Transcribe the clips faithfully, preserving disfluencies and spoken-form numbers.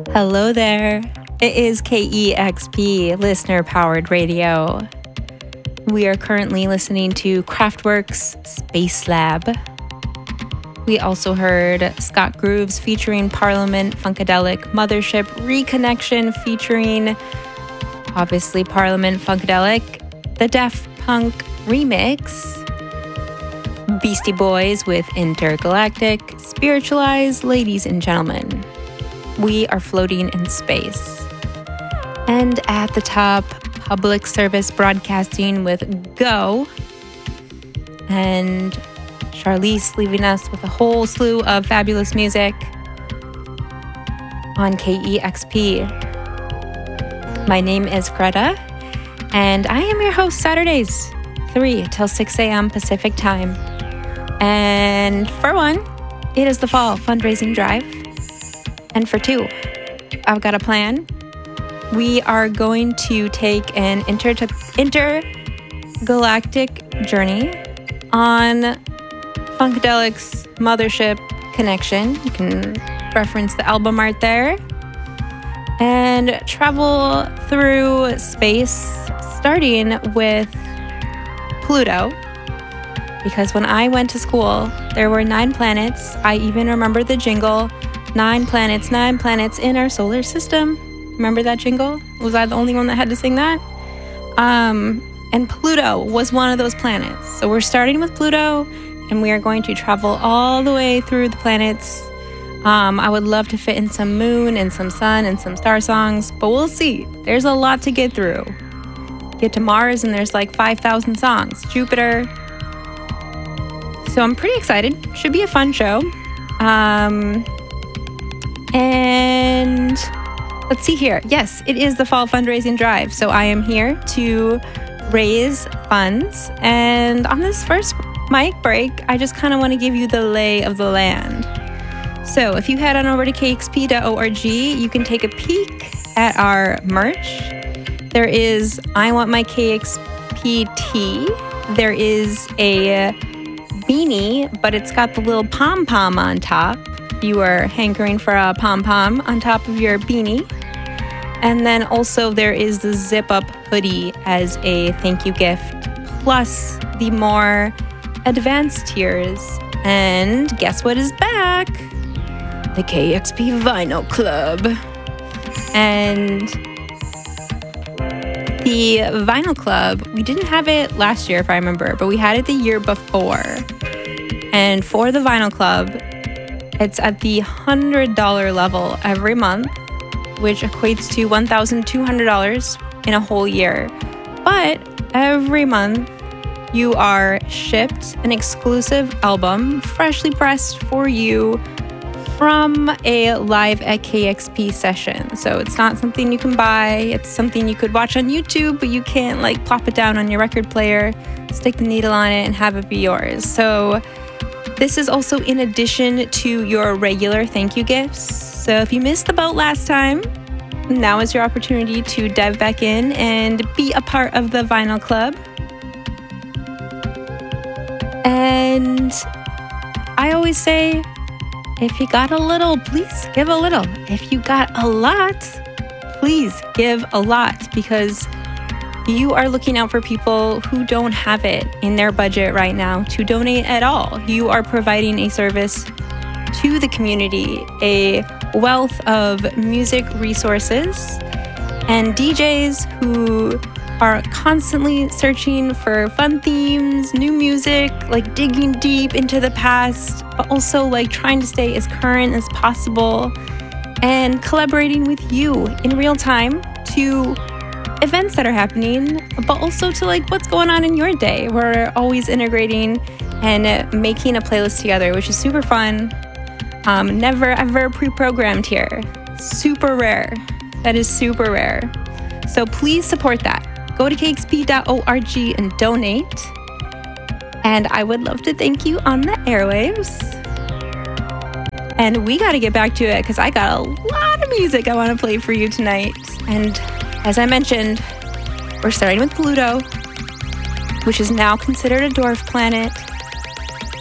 Hello there. It is K E X P, listener-powered radio. We are currently listening to Kraftwerk's Space Lab. We also heard Scott Grooves featuring Parliament, Funkadelic, Mothership, Reconnection featuring, obviously, Parliament, Funkadelic, the Daft Punk remix, Beastie Boys with Intergalactic, Spiritualized, ladies and gentlemen. We are floating in space. And at the top, public service broadcasting with Go. And Charlize leaving us with a whole slew of fabulous music on K E X P. My name is Greta, and I am your host Saturdays, three till six a.m. Pacific time. And for one, it is the fall fundraising drive. And for two, I've got a plan. We are going to take an inter- intergalactic journey on Funkadelic's Mothership Connection. You can reference the album art there. And travel through space, starting with Pluto. Because when I went to school, there were nine planets. I even remember the jingle. Nine planets, nine planets in our solar system. Remember that jingle? Was I the only one that had to sing that? Um, and Pluto was one of those planets. So we're starting with Pluto, and we are going to travel all the way through the planets. Um, I would love to fit in some moon and some sun and some star songs, but we'll see. There's a lot to get through. Get to Mars, and there's like five thousand songs. Jupiter. So I'm pretty excited. Should be a fun show. Um... And let's see here. Yes, it is the fall fundraising drive. So I am here to raise funds. And on this first mic break, I just kind of want to give you the lay of the land. So if you head on over to k x p dot org, you can take a peek at our merch. There is I Want My K X P tee. There is a beanie, but it's got the little pom-pom on top. You are hankering for a pom-pom on top of your beanie. And then also there is the zip-up hoodie as a thank you gift, plus the more advanced tiers. And guess what is back? The K X P Vinyl Club. And the Vinyl Club, we didn't have it last year if I remember, but we had it the year before. And for the Vinyl Club, it's at the one hundred dollars level every month, which equates to one thousand two hundred dollars in a whole year. But every month, you are shipped an exclusive album, freshly pressed for you from a live at K X P session. So it's not something you can buy. It's something you could watch on YouTube, but you can't like plop it down on your record player, stick the needle on it, and have it be yours. So this is also in addition to your regular thank you gifts. So if you missed the boat last time, now is your opportunity to dive back in and be a part of the Vinyl Club. And I always say, if you got a little, please give a little. If you got a lot, please give a lot, because you are looking out for people who don't have it in their budget right now to donate at all. You are providing a service to the community, a wealth of music resources and D Js who are constantly searching for fun themes, new music, like digging deep into the past, but also like trying to stay as current as possible and collaborating with you in real time to events that are happening, but also to like what's going on in your day. We're always integrating and making a playlist together, which is super fun. Um, never ever pre-programmed here. Super rare. That is super rare. So please support that. Go to k x p dot org and donate. And I would love to thank you on the airwaves. And we got to get back to it because I got a lot of music I want to play for you tonight. And as I mentioned, we're starting with Pluto, which is now considered a dwarf planet.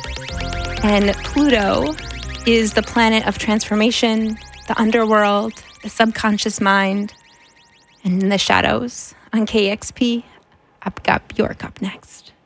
And Pluto is the planet of transformation, the underworld, The Subconscious Mind, and In the Shadows on K X P. I've got Bjork up next.